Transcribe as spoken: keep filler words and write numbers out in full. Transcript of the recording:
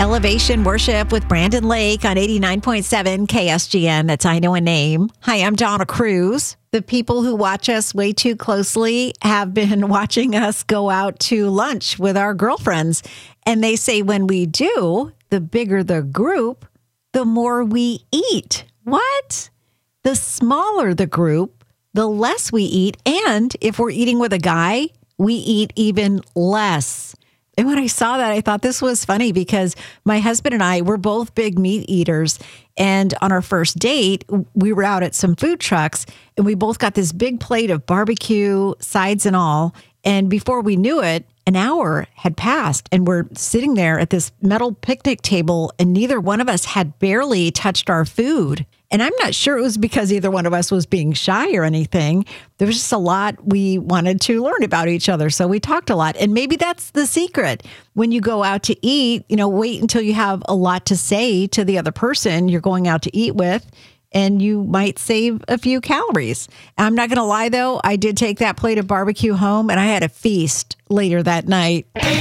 Elevation Worship with Brandon Lake on eighty-nine point seven K S G N. That's I Know a Name. Hi, I'm Donna Cruz. The people who watch us way too closely have been watching us go out to lunch with our girlfriends. And they say when we do, the bigger the group, the more we eat. What? The smaller the group, the less we eat. And if we're eating with a guy, we eat even less. And when I saw that, I thought this was funny because my husband and I, we're both big meat eaters. And on our first date, we were out at some food trucks and we both got this big plate of barbecue, sides and all. And before we knew it, an hour had passed and we're sitting there at this metal picnic table and neither one of us had barely touched our food. And I'm not sure it was because either one of us was being shy or anything. There was just a lot we wanted to learn about each other. So we talked a lot. And maybe that's the secret. When you go out to eat, you know, wait until you have a lot to say to the other person you're going out to eat with. And you might save a few calories. I'm not going to lie, though. I did take that plate of barbecue home and I had a feast later that night.